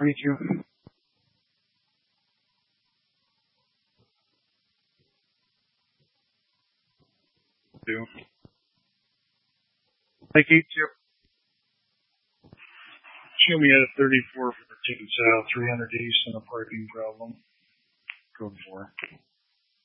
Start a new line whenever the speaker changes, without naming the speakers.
22. 2. Like 8 2. Show me at a 34 for the ticket south, 300 east, and a parking problem. Code 4.